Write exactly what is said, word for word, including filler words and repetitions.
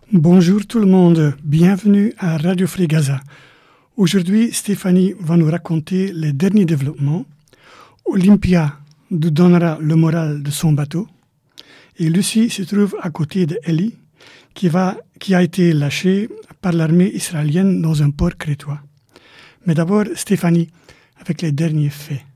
Bonjour tout le monde, bienvenue à Radio Free Gaza. Aujourd'hui, Stéphanie va nous raconter les derniers développements. Olympia nous donnera le moral de son bateau. Et Lucie se trouve à côté de Ellie, qui, va, qui a été lâchée par l'armée israélienne dans un port crétois. Mais d'abord, Stéphanie, avec les derniers faits.